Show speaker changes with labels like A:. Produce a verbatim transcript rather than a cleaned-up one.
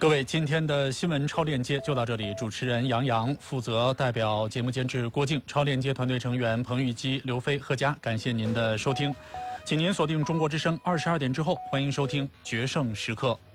A: 各位，今天的新闻超链接就到这里。主持人杨洋，负责代表节目监制郭靖，超链接团队成员彭玉基、刘飞、贺佳，感谢您的收听，请您锁定中国之声，二十二点之后，欢迎收听《决胜时刻》。